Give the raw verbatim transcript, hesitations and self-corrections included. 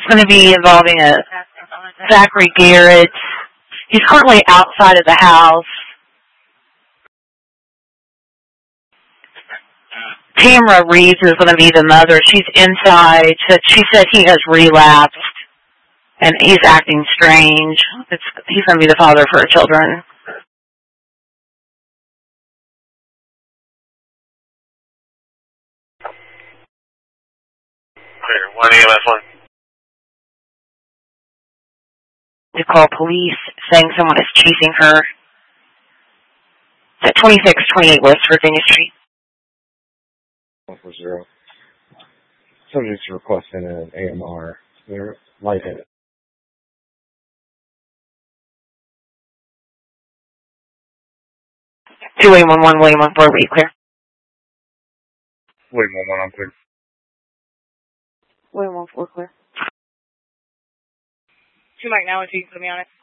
It's going to be involving a Zachary Garrett. He's currently outside of the house. Tamara Reeves is going to be the mother. She's inside. She said he has relapsed, and he's acting strange. It's, he's going to be the father for her children. Clear. one E M S one. To call police saying someone is chasing her. It's at twenty-six twenty-eight West Virginia Street. one four zero. Subject's requesting an A M R. They're lightheaded. two William one one, William one four, were you clear? William one one, I'm clear. William one four, clear. Two Mike now, if you can put me on it.